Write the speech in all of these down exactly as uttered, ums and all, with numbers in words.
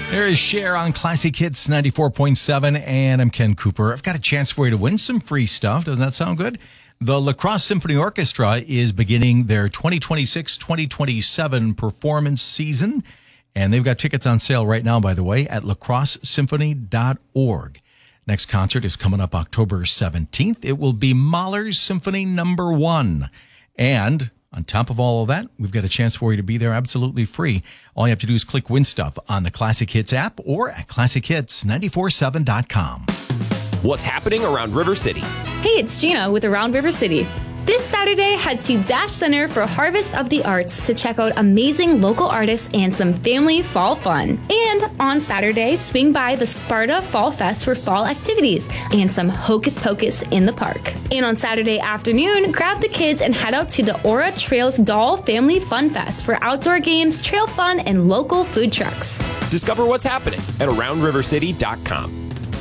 There is Cher on Classic Hits ninety-four point seven, and I'm Ken Cooper. I've got a chance for you to win some free stuff. Doesn't that sound good? The La Crosse Symphony Orchestra is beginning their twenty twenty-six twenty twenty-seven performance season, and they've got tickets on sale right now, by the way, at la crosse symphony dot org. Next concert is coming up October seventeenth. It will be Mahler's Symphony Number One. And on top of all of that, we've got a chance for you to be there absolutely free. All you have to do is click Win Stuff on the Classic Hits app or at classic hits nine four seven dot com. What's happening around River City? Hey, it's Gina with Around River City. This Saturday, head to Dash Center for Harvest of the Arts to check out amazing local artists and some family fall fun. And on Saturday, swing by the Sparta Fall Fest for fall activities and some hocus pocus in the park. And on Saturday afternoon, grab the kids and head out to the Aura Trails Doll Family Fun Fest for outdoor games, trail fun, and local food trucks. Discover what's happening at around river city dot com.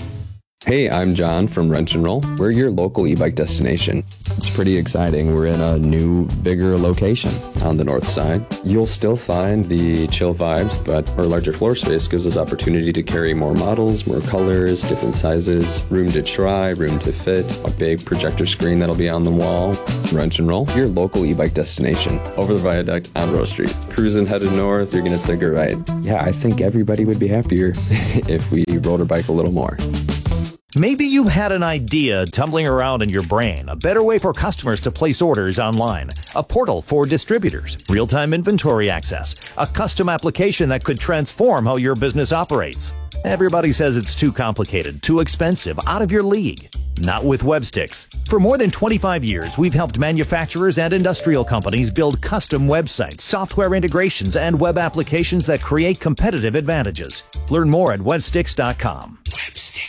Hey, I'm John from Wrench and Roll. We're your local e-bike destination. It's pretty exciting. We're in a new, bigger location on the north side. You'll still find the chill vibes, but our larger floor space gives us opportunity to carry more models, more colors, different sizes, room to try, room to fit, a big projector screen that'll be on the wall. Wrench and Roll, your local e-bike destination. Over the viaduct on Rose Street. Cruising headed north, you're going to take a ride. Yeah, I think everybody would be happier if we rode our bike a little more. Maybe you had an idea tumbling around in your brain, a better way for customers to place orders online, a portal for distributors, real-time inventory access, a custom application that could transform how your business operates. Everybody says it's too complicated, too expensive, out of your league. Not with Webstix. For more than twenty-five years, we've helped manufacturers and industrial companies build custom websites, software integrations, and web applications that create competitive advantages. Learn more at webstix dot com.